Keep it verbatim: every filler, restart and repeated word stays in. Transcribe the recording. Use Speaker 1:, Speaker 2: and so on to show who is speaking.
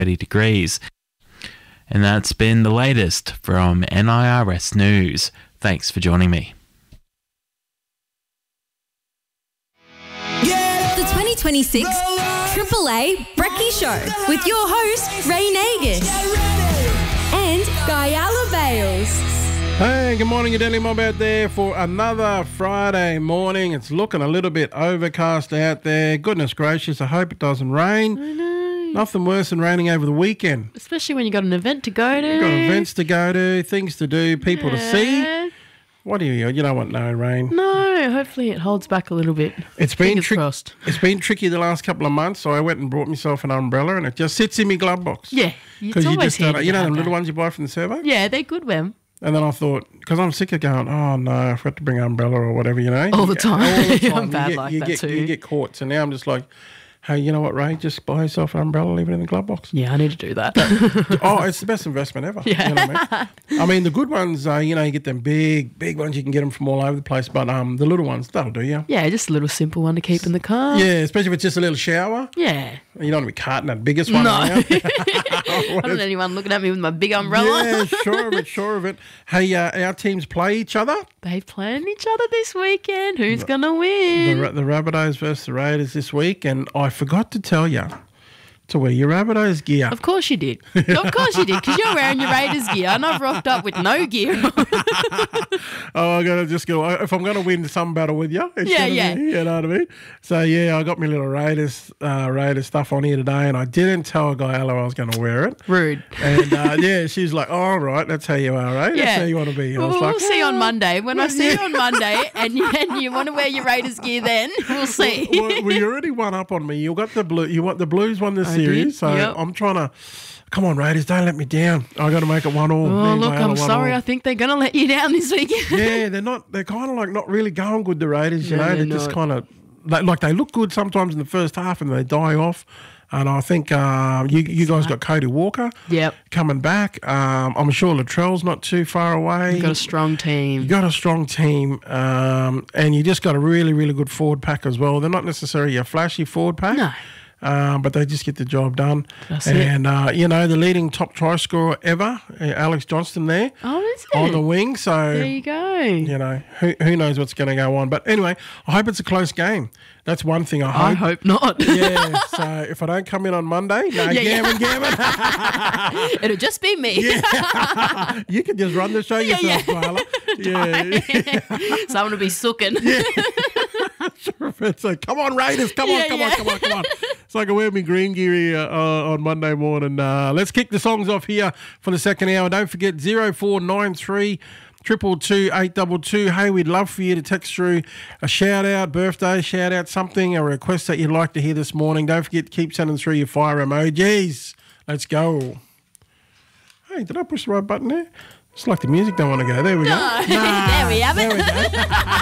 Speaker 1: thirty degrees. And that's been the latest from N I R S News. Thanks for joining me.
Speaker 2: The twenty twenty-six Triple A Brekkie Show with your host, Ray Nagus and Guyala Bales.
Speaker 3: Hey, good morning, Daily Mob out there for another Friday morning. It's looking a little bit overcast out there. Goodness gracious, I hope it doesn't rain.
Speaker 4: I know.
Speaker 3: Nothing worse than raining over the weekend.
Speaker 4: Especially when you got an event to go to.
Speaker 3: You've got events to go to, things to do, people
Speaker 4: yeah.
Speaker 3: to see. What do you, you don't want no rain.
Speaker 4: No, hopefully it holds back a little bit.
Speaker 3: It's been
Speaker 4: Fingers
Speaker 3: tri-
Speaker 4: crossed.
Speaker 3: It's been tricky the last couple of months, so I went and brought myself an umbrella and it just sits in my glove box.
Speaker 4: Yeah, it's
Speaker 3: Because you
Speaker 4: always
Speaker 3: just don't,
Speaker 4: handy
Speaker 3: you
Speaker 4: to
Speaker 3: know
Speaker 4: have
Speaker 3: the little
Speaker 4: that.
Speaker 3: ones you buy from the servo?
Speaker 4: Yeah, they're good, them.
Speaker 3: And then I thought, because I'm sick of going, oh no, I've got to bring an umbrella or whatever, you know.
Speaker 4: All
Speaker 3: You
Speaker 4: the
Speaker 3: get-
Speaker 4: time.
Speaker 3: All the time.
Speaker 4: I'm
Speaker 3: You
Speaker 4: bad
Speaker 3: get-
Speaker 4: like
Speaker 3: you
Speaker 4: that
Speaker 3: get,
Speaker 4: too.
Speaker 3: You get caught. So now I'm just like, hey, you know what, Ray? Just buy yourself an umbrella, leave it in the glove box.
Speaker 4: Yeah, I need to do that.
Speaker 3: Oh, it's the best investment ever.
Speaker 4: Yeah.
Speaker 3: You know what I mean? I mean, the good ones, uh, you know, you get them big, big ones, you can get them from all over the place. But um, the little ones, that'll do you.
Speaker 4: Yeah, just a little simple one to keep in the car.
Speaker 3: Yeah, especially if it's just a little shower.
Speaker 4: Yeah.
Speaker 3: You don't want to be carting that biggest one
Speaker 4: No.
Speaker 3: around.
Speaker 4: I don't want anyone looking at me with my big umbrella.
Speaker 3: Yeah, sure of it, sure of it. Hey, uh, our teams play each other.
Speaker 4: They playing each other this weekend. Who's going to
Speaker 3: The,
Speaker 4: win?
Speaker 3: Ra- the Rabbitohs versus the Raiders this week, and I forgot to tell you to wear your Rabbitohs gear.
Speaker 4: Of course you did. Of course you did, because you're wearing your Raiders gear and I've rocked up with no gear on.
Speaker 3: Oh, I gotta just go. If I'm gonna win some battle with you, it's
Speaker 4: Yeah,
Speaker 3: gonna
Speaker 4: yeah.
Speaker 3: be, you know what I mean. So yeah, I got my little Raiders, uh, Raiders stuff on here today, and I didn't tell Guyella I was gonna wear it.
Speaker 4: Rude.
Speaker 3: And uh, yeah, she's like, oh, "All right, that's how you are, right? That's
Speaker 4: Yeah.
Speaker 3: how you want to be." And I
Speaker 4: We'll,
Speaker 3: was like,
Speaker 4: we'll see on Monday. When I see
Speaker 3: yeah.
Speaker 4: you on Monday and you, and you want to wear your Raiders gear then, we'll see.
Speaker 3: well, well, you already won up on me. You got the blue. You want the Blues won the
Speaker 4: I
Speaker 3: series,
Speaker 4: did,
Speaker 3: so
Speaker 4: yep.
Speaker 3: I'm trying to. Come on, Raiders, don't let me down. I got to make it one all. Me
Speaker 4: Oh,
Speaker 3: and
Speaker 4: look,
Speaker 3: Guyella
Speaker 4: I'm
Speaker 3: one
Speaker 4: sorry.
Speaker 3: all.
Speaker 4: I think they're going to let you down this weekend.
Speaker 3: Yeah, they're not. They're kind of like not really going good. The Raiders, you
Speaker 4: No,
Speaker 3: know,
Speaker 4: they're
Speaker 3: they're just
Speaker 4: not.
Speaker 3: kind of like, like they look good sometimes in the first half and they die off. And I think uh, you you guys got Cody Walker
Speaker 4: Yep.
Speaker 3: coming back. Um, I'm sure Latrell's not too far away.
Speaker 4: You've got a strong team.
Speaker 3: You got a strong team, um, and you just got a really, really good forward pack as well. They're not necessarily a flashy forward pack.
Speaker 4: No.
Speaker 3: Um, but they just get the job done.
Speaker 4: That's it.
Speaker 3: and, uh, you know, the leading top try scorer ever, uh, Alex Johnston there
Speaker 4: Oh, is it?
Speaker 3: on the wing. So,
Speaker 4: There you go.
Speaker 3: you know, who who knows what's going to go on. But anyway, I hope it's a close game. That's one thing I hope.
Speaker 4: I hope not.
Speaker 3: Yeah, so if I don't come in on Monday, no,
Speaker 4: Yeah, yeah.
Speaker 3: gammon, gammon.
Speaker 4: It'll just be me.
Speaker 3: You can just run the show
Speaker 4: Yeah,
Speaker 3: yourself,
Speaker 4: yeah.
Speaker 3: Carla. Yeah.
Speaker 4: Someone will be sooking.
Speaker 3: So come on, Raiders. Come on,
Speaker 4: Yeah,
Speaker 3: come
Speaker 4: yeah.
Speaker 3: on, come on, come on. So I can wear my green gear uh, uh, on Monday morning. Uh, let's kick the songs off here for the second hour. Don't forget zero four nine three Triple two eight double two. Hey, we'd love for you to text through a shout out, birthday shout out, something, a request that you'd like to hear this morning. Don't forget to keep sending through your fire emojis. Let's go. Hey, did I push the right button there? It's like the music don't want to go. There we go.
Speaker 4: there we have it.
Speaker 3: There we go.